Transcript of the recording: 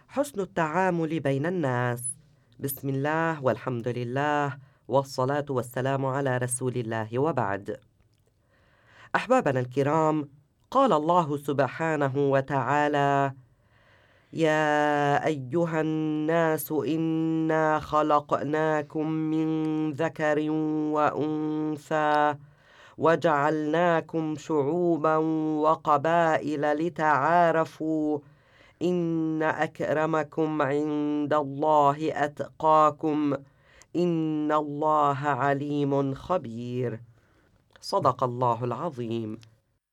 حسن التعامل بين الناس. بسم الله والحمد لله والصلاة والسلام على رسول الله وبعد. أحبابنا الكرام، قال الله سبحانه وتعالى: يا أيها الناس إنا خلقناكم من ذكر وأنثى وجعلناكم شعوبا وقبائل لتعارفوا إن أكرمكم عند الله أتقاكم إن الله عليم خبير. صدق الله العظيم.